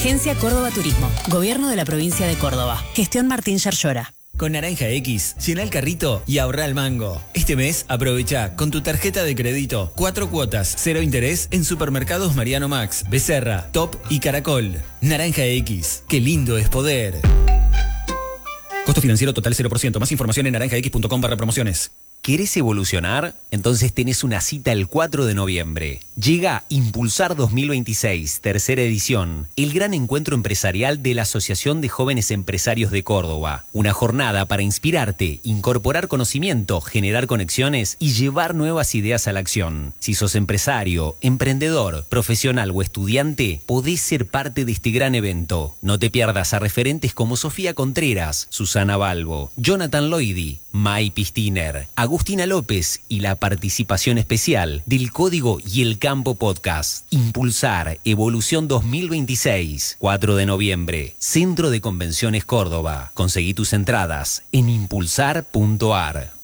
Agencia Córdoba Turismo. Gobierno de la provincia de Córdoba. Gestión Martín Yarlora. Con Naranja X, llena el carrito y ahorra el mango. Este mes, aprovecha con tu tarjeta de crédito 4 cuotas, 0 interés en supermercados Mariano Max, Becerra, Top y Caracol. Naranja X, qué lindo es poder. Costo financiero total 0%. Más información en naranjax.com/promociones. ¿Querés evolucionar? Entonces tenés una cita el 4 de noviembre. Llega Impulsar 2026, tercera edición, el gran encuentro empresarial de la Asociación de Jóvenes Empresarios de Córdoba. Una jornada para inspirarte, incorporar conocimiento, generar conexiones y llevar nuevas ideas a la acción. Si sos empresario, emprendedor, profesional o estudiante, podés ser parte de este gran evento. No te pierdas a referentes como Sofía Contreras, Susana Balbo, Jonathan Loidy, Mai Pistiner, Agustina López y la participación especial del Código y el Campo Podcast. Impulsar Evolución 2026, 4 de noviembre, Centro de Convenciones Córdoba. Conseguí tus entradas en impulsar.ar.